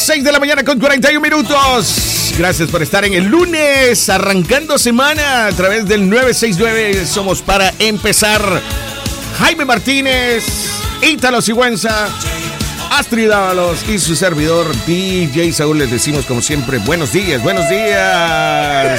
6 de la mañana con 41 minutos. Gracias por estar en el lunes, arrancando semana a través del 969. Somos para empezar. Jaime Martínez, Ítalo Sigüenza, Astrid Dávalos y su servidor DJ Saúl. Les decimos como siempre, buenos días, buenos días.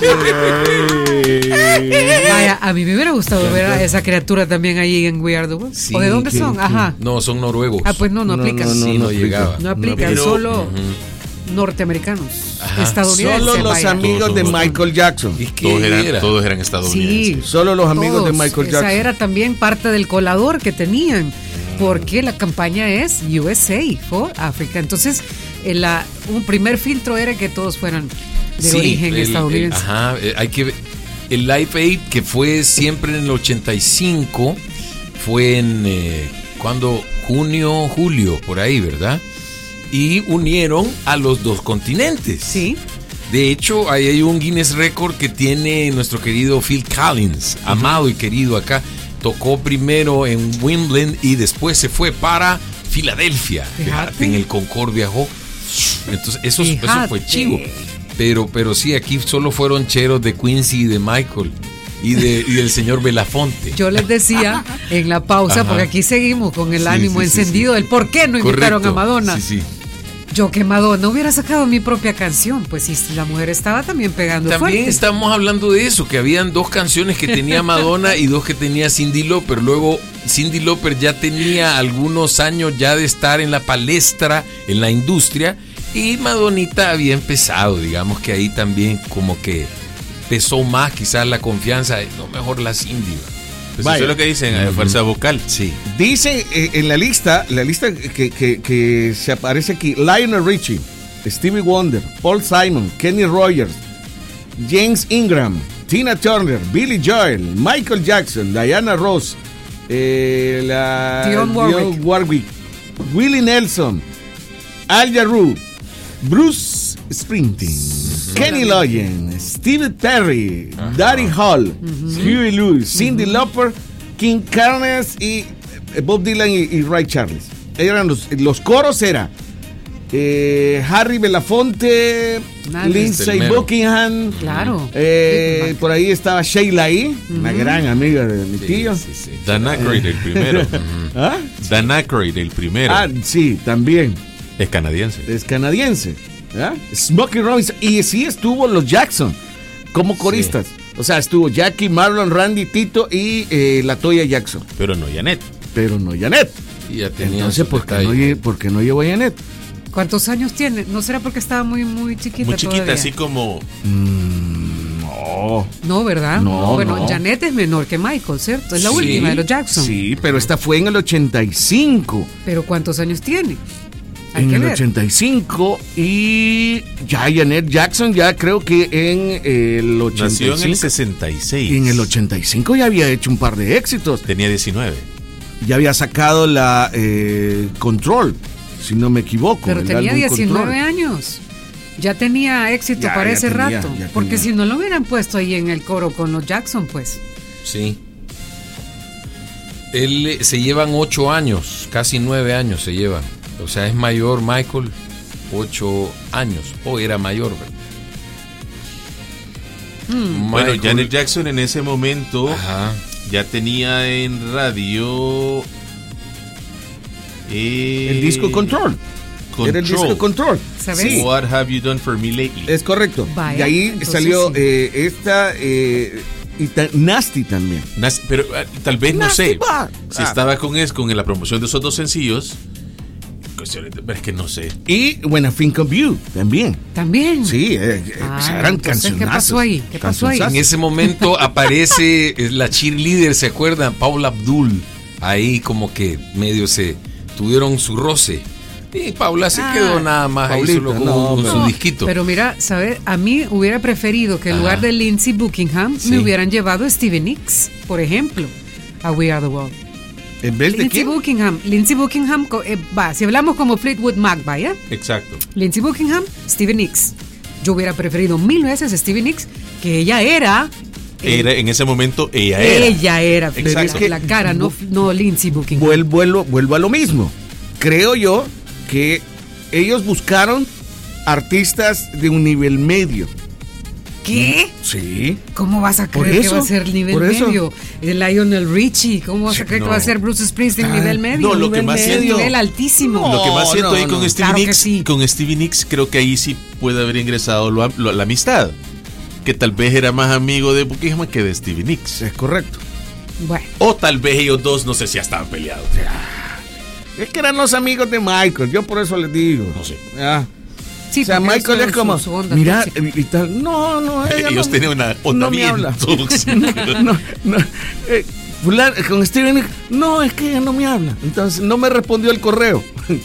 Vaya, a mí me hubiera gustado ver a esa criatura también ahí en We Are The World. Sí, ¿O de dónde son? Ajá. No, son noruegos. Ah, pues no aplican. No llegaba. No aplican, Pero, solo norteamericanos, Ajá. estadounidenses. Solo los vaya. amigos de Michael Jackson. Es que Todos eran estadounidenses. Sí, Solo los amigos de todos. Michael Esa Jackson. era también parte del colador que tenían, porque la campaña es USA for Africa. Entonces, un primer filtro era que todos fueran de origen estadounidense. Hay que ver. El Live Aid, que fue siempre en el 85, fue en cuando junio, julio, por ahí, ¿verdad? Y unieron a los dos continentes. Sí. De hecho, ahí hay un Guinness Record que tiene nuestro querido Phil Collins, amado y querido acá. Tocó primero en Wimbledon y después se fue para Filadelfia. Fíjate. En el Concorde viajó. Entonces, eso fue chivo. Pero sí, aquí solo fueron cheros de Quincy y de Michael y del señor Belafonte. Yo les decía en la pausa, porque aquí seguimos con el ánimo encendido del por qué no invitaron a Madonna. Sí. Yo que Madonna hubiera sacado mi propia canción, pues si la mujer estaba también pegando También fuerte. estamos hablando de eso, que habían dos canciones que tenía Madonna y dos que tenía Cyndi Lauper. Luego Cyndi Lauper ya tenía algunos años ya de estar en la palestra, en la industria, y Madonnita había empezado, digamos que ahí también como que pesó más quizás la confianza, no, mejor la Cyndi. Pues eso es lo que dicen, fuerza vocal. Sí. Dice en la lista que se aparece aquí: Lionel Richie, Stevie Wonder, Paul Simon, Kenny Rogers, James Ingram, Tina Turner, Billy Joel, Michael Jackson, Diana Ross, Dionne Warwick, Willie Nelson, Al Jarreau, Bruce Springsteen, Kenny Loggins, Steve Perry, Daddy Hall, Huey Lewis, Cyndi Lauper, King Carnes y Bob Dylan y Ray Charles. Eran los coros era Harry Belafonte, Lindsay Buckingham. Claro. Por ahí estaba Sheila ahí, una gran amiga de mi tío. Sí. Dan Aykroyd, el primero. ¿Ah? Dan Aykroyd, el primero. Sí, también. Es canadiense. Es canadiense. Smokey Robinson. Y sí estuvo los Jackson como coristas. O sea, estuvo Jackie, Marlon, Randy, Tito y la Toya Jackson. Pero no Janet. Y ya tenía. Entonces, ¿por qué no llevó a Janet? ¿Cuántos años tiene? ¿No será porque estaba muy chiquita? Muy chiquita, todavía? así como... No. No, ¿verdad? No, Bueno, no. Janet es menor que Michael, ¿cierto? Es la Sí. última de los Jackson. Sí, pero esta fue en el 85. Pero ¿cuántos años tiene? Hay En que el ver. 85 y ya Janet Jackson ya creo que en el 85. Nació en el 66. Y en el 85 ya había hecho un par de éxitos. Tenía 19. Ya había sacado la Control, si no me equivoco. Pero el tenía álbum 19 Control. años. Ya tenía éxito Ya, para ya ese tenía, rato. ya Porque tenía. si no lo hubieran puesto ahí en el coro con los Jackson, pues. Sí. Se llevan 8 años, casi 9 años se llevan. O sea, es mayor Michael, 8 años. O era mayor, ¿verdad? Bueno, Michael- Janet Jackson en ese momento Ajá. ya tenía en radio... El disco Control. Era el disco Control. ¿Sabes? Sí, What have you done for me lately? es correcto. Vaya, y ahí entonces salió sí. esta Nasty también. Pero tal vez, no Nasty sé, Bar. si estaba con la promoción de esos dos sencillos, pero es que no sé. Y When I Think of You también. También. Sí, eran entonces, cancionazos. ¿qué pasó ahí? ¿Qué pasó ahí? En ese momento aparece la cheerleader, ¿se acuerdan? Paula Abdul. Ahí como que medio se tuvieron su roce. Y Paula se quedó nada más Paulita, ahí solo con su disquito. Pero mira, ¿sabes? A mí hubiera preferido que en lugar de Lindsey Buckingham Sí. me hubieran llevado a Stevie Nicks, por ejemplo, a We Are The World. ¿En vez de Lindsey quién? Buckingham, si hablamos como Fleetwood Mac, ¿vaya? Exacto. Lindsey Buckingham, Stevie Nicks. Yo hubiera preferido 1000 veces a Stevie Nicks, que ella era... En ese momento ella era. Ella era, Exacto. es que la cara, no Lindsey Buckingham. Vuelvo a lo mismo. Creo yo que ellos buscaron artistas de un nivel medio. ¿Qué? Sí. ¿Cómo vas a creer que va a ser nivel medio? Lionel Richie, ¿cómo vas a creer que va a ser Bruce Springsteen nivel medio? No, lo que más siento, nivel altísimo. Lo que más siento ahí con Stevie Claro Nicks, sí. con Stevie Nicks, creo que ahí sí puede haber ingresado la amistad. Que tal vez era más amigo de Buckinghammer que de Stevie Nicks. Es correcto. Bueno. O tal vez ellos dos, no sé si ya estaban peleados. Es que eran los amigos de Michael, yo por eso les digo. No sé. Sí, o sea, Michael es como, mira, y tal, no, ellos tenían una onda no me bien habla. tóxica. Con Steven, no, es que ella no me habla. Entonces no me respondió el correo.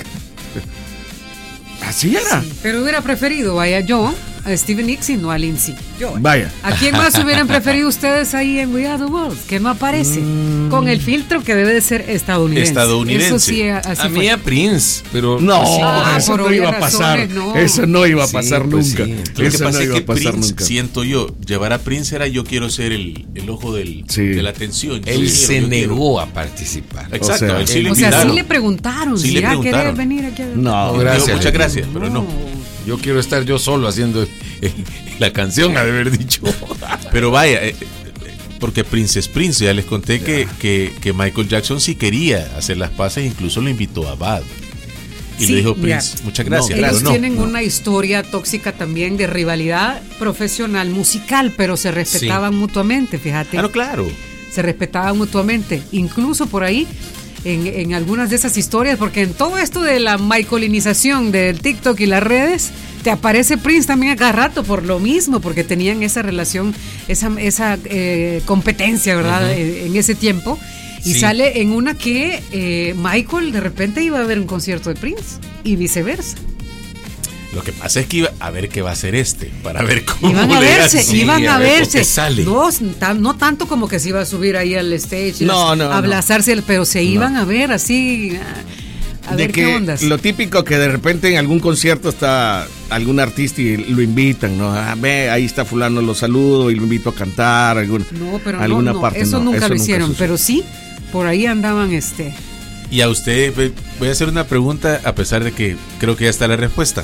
Así era. Sí, pero hubiera preferido, vaya, yo a Stevie Nicks y no a Lindsay. Yo. Vaya. ¿A quién más hubieran preferido ustedes ahí en We Are the World? Que no aparece. Con el filtro que debe de ser estadounidense. Estadounidense. Eso sí, así A mí fue. a Prince, pero No, pues, eso por no iba a obvias pasar. razones, no. Eso no iba a pasar Sí, pues nunca. sí. Lo que Eso pasa no es iba que a pasar Prince, nunca. siento yo, llevar a Prince era yo quiero ser el ojo de la atención. él Yo se quiero. negó a participar. Exacto, O sea, él sí le O sea, invitaron. sí le preguntaron. Sí le ¿Será querer preguntaron. venir aquí? No, Gracias. Yo, muchas gracias, pero no. Yo quiero estar yo solo haciendo la canción, ha de haber dicho. Pero vaya, porque Prince es Prince. Ya les conté que Michael Jackson sí quería hacer las paces, incluso lo invitó a Bad. Y Sí, le dijo mira, Prince, muchas gracias. Ellos pero no, tienen no. una historia tóxica también de rivalidad profesional, musical, pero se respetaban mutuamente, fíjate. Ah, no, claro. Se respetaban mutuamente. Incluso por ahí, en algunas de esas historias, porque en todo esto de la michaelinización del TikTok y las redes, te aparece Prince también a cada rato por lo mismo, porque tenían esa relación, esa competencia, ¿verdad? En ese tiempo. Y Sí. sale en una que Michael de repente iba a ver un concierto de Prince y viceversa. Lo que pasa es que iba a ver qué va a hacer para ver cómo Iban a le verse, hace. iban a a ver verse. qué sale. No tanto como que se iba a subir ahí al stage y No, a abrazarse, pero se iban a ver así, a de ver que qué ondas. lo típico que de repente en algún concierto está algún artista y lo invitan, ¿no? Ve, ahí está fulano, lo saludo y lo invito a cantar, No, pero alguna no, parte. eso no, nunca lo hicieron, sucedió. pero sí, por ahí andaban Y a usted voy a hacer una pregunta, a pesar de que creo que ya está la respuesta.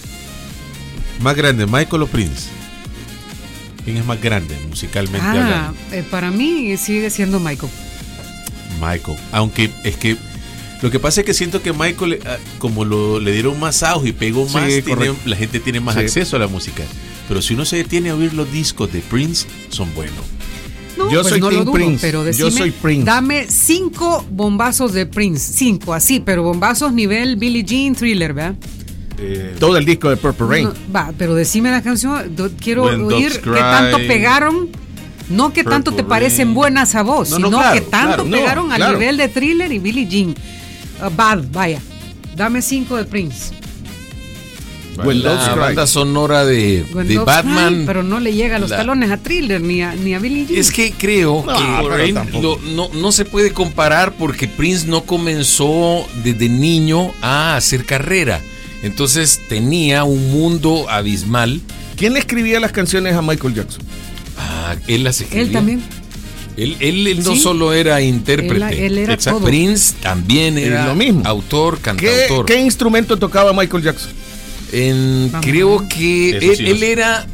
¿Más grande, Michael o Prince? ¿Quién es más grande musicalmente hablando? Para mí sigue siendo Michael. Michael. Aunque es que lo que pasa es que siento que Michael, como le dieron más auge y pegó Sí, más, correcto. la gente tiene más Sí. acceso a la música. Pero si uno se detiene a oír los discos de Prince, son buenos. No, Yo pues soy no lo Team dudo, Prince. pero Yo decime, soy Prince. dame 5 bombazos de Prince, 5 así, pero bombazos nivel Billie Jean, Thriller, ¿verdad? Todo el disco de Purple Rain. No, va, pero decime la canción, quiero When oír Doves qué tanto Cry, pegaron, no que tanto te Purple parecen Rain. buenas a vos, No, sino claro, que tanto claro, pegaron al claro. nivel de Thriller y Billie Jean. Bad, vaya, dame 5 de Prince. When Doves La Cry. banda sonora de When Doves Batman. Cry, pero no le llega a los talones a Thriller ni a Billie Jean. Es que creo No, que pero tampoco. no se puede comparar porque Prince no comenzó desde niño a hacer carrera. Entonces tenía un mundo abismal. ¿Quién le escribía las canciones a Michael Jackson? Él las escribía. Él también. Él no Sí. solo era intérprete. Él era Exacto. todo. Prince también era lo mismo. autor, ¿Qué, cantautor. qué instrumento tocaba Michael Jackson? Creo que Eso sí, él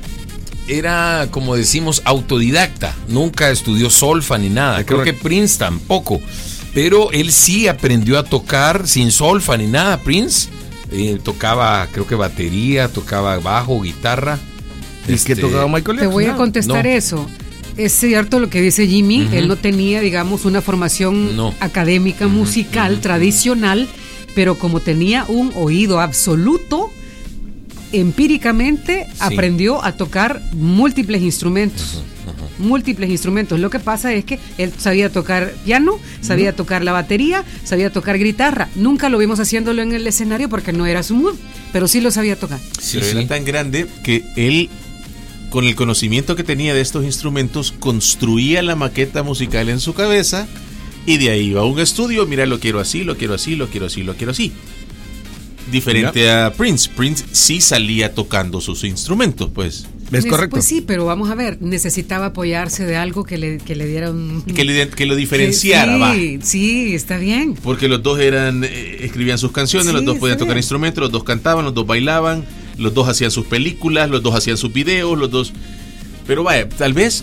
era, como decimos, autodidacta. Nunca estudió solfa ni nada. Es Creo correcto. que Prince tampoco. Pero él sí aprendió a tocar sin solfa ni nada. Prince tocaba, creo que batería, tocaba bajo, guitarra. ¿Y qué tocaba Michael Te Jackson? voy a contestar no. eso. Es cierto lo que dice Jimmy, él no tenía, digamos, una formación No. académica, musical, tradicional, pero como tenía un oído absoluto, empíricamente aprendió a tocar múltiples instrumentos. Múltiples instrumentos. Lo que pasa es que él sabía tocar piano, sabía tocar la batería, sabía tocar guitarra. Nunca lo vimos haciéndolo en el escenario porque no era su mood, pero sí lo sabía tocar. Sí, Pero sí. era tan grande que él, con el conocimiento que tenía de estos instrumentos, construía la maqueta musical en su cabeza y de ahí iba a un estudio, mira, lo quiero así, lo quiero así, lo quiero así, lo quiero así. Diferente a Prince. Prince sí salía tocando sus instrumentos, pues. Es correcto. Pues sí, pero vamos a ver, necesitaba apoyarse de algo que le diera un... Que lo diferenciara, va. Sí, está bien. Porque los dos escribían sus canciones, los dos podían tocar instrumentos, los dos cantaban, los dos bailaban, los dos hacían sus películas, los dos hacían sus videos, los dos... Pero vaya, tal vez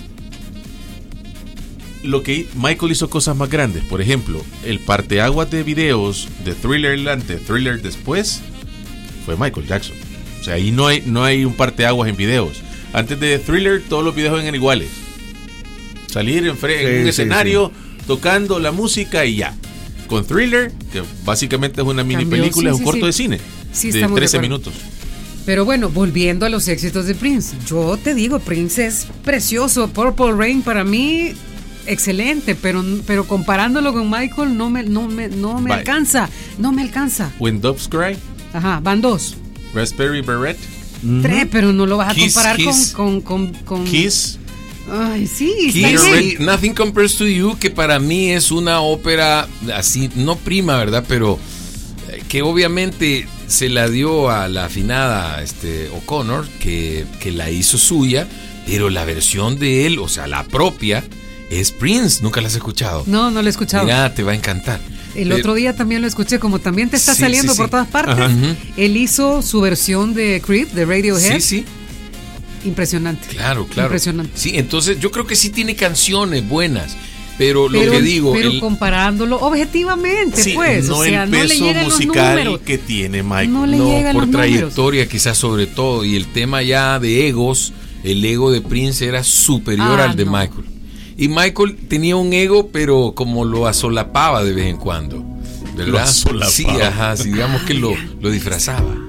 Michael hizo cosas más grandes. Por ejemplo, el parteaguas de videos de Thriller antes, Thriller después, fue Michael Jackson. O sea, ahí no hay un parteaguas en videos. Antes de Thriller, todos los videos eran iguales. Salir en un escenario, tocando la música y ya. Con Thriller, que básicamente es una mini película, es un corto de cine de 13 minutos. Pero bueno, volviendo a los éxitos de Prince, yo te digo, Prince es precioso. Purple Rain para mí, excelente, pero comparándolo con Michael no me alcanza. No me alcanza. When Doves Cry. Ajá, van 2. Raspberry Beret. Tres, pero no lo vas a Kiss, comparar Kiss. con Kiss. Ay, sí, Kiss, está bien. Nothing Compares to You, que para mí es una ópera así, no prima, ¿verdad? Pero que obviamente se la dio a la afinada O'Connor, que la hizo suya, pero la versión de él, o sea, la propia, es Prince. ¿Nunca la has escuchado? No la he escuchado. Mira, te va a encantar. El otro día también lo escuché, como también te está saliendo por todas partes. Ajá. Él hizo su versión de Creep, de Radiohead. Sí. Impresionante. Claro. Impresionante. Sí, entonces yo creo que sí tiene canciones buenas, pero lo que digo... Pero comparándolo objetivamente, pues. No o sea, el no le peso llegan los musical números que tiene Michael. No le llegan por los trayectoria quizás sobre todo, y el tema ya de egos, el ego de Prince era superior al de Michael. Y Michael tenía un ego, pero como lo asolapaba de vez en cuando, ¿verdad? Lo asolapaba. Sí, digamos que lo disfrazaba.